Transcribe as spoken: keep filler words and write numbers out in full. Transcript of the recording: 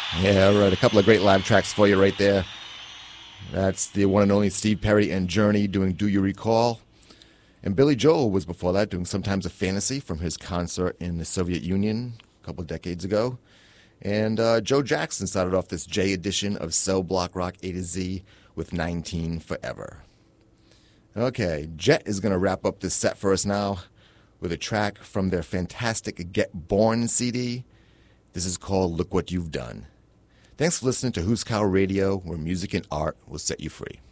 Yeah, all right. A couple of great live tracks for you right there. That's the one and only Steve Perry and Journey doing Do You Recall? And Billy Joel was before that doing Sometimes a Fantasy from his concert in the Soviet Union a couple of decades ago. And uh, Joe Jackson started off this J edition of Cell Block Rock A to Z with nineteen Forever. Okay, Jet is going to wrap up this set for us now with a track from their fantastic Get Born C D. This is called Look What You've Done. Thanks for listening to Who's Cow Radio, where music and art will set you free.